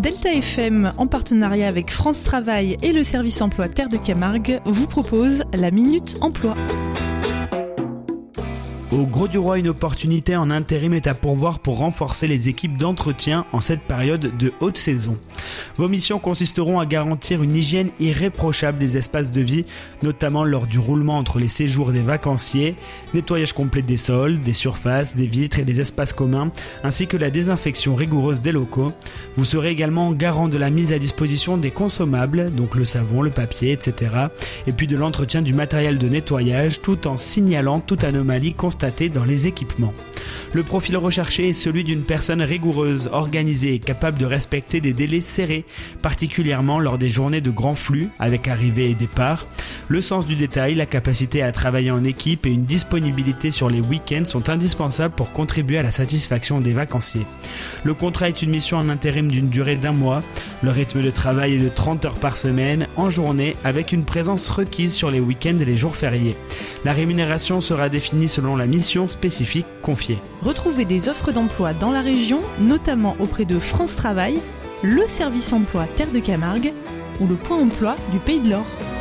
Delta FM, en partenariat avec France Travail et le service emploi Terre de Camargue, vous propose la Minute Emploi. Au Grau-du-Roi, une opportunité en intérim est à pourvoir pour renforcer les équipes d'entretien en cette période de haute saison. Vos missions consisteront à garantir une hygiène irréprochable des espaces de vie, notamment lors du roulement entre les séjours des vacanciers, nettoyage complet des sols, des surfaces, des vitres et des espaces communs, ainsi que la désinfection rigoureuse des locaux. Vous serez également garant de la mise à disposition des consommables, donc le savon, le papier, etc. et puis de l'entretien du matériel de nettoyage, tout en signalant toute anomalie constatée dans les équipements. Le profil recherché est celui d'une personne rigoureuse, organisée et capable de respecter des délais serrés, particulièrement lors des journées de grand flux, avec arrivée et départ. Le sens du détail, la capacité à travailler en équipe et une disponibilité sur les week-ends sont indispensables pour contribuer à la satisfaction des vacanciers. Le contrat est une mission en intérim d'une durée d'1 mois. Le rythme de travail est de 30 heures par semaine, en journée, avec une présence requise sur les week-ends et les jours fériés. La rémunération sera définie selon la mission spécifique confiée. Retrouvez des offres d'emploi dans la région, notamment auprès de France Travail, le service emploi Terre de Camargue ou le point emploi du Pays de l'Or.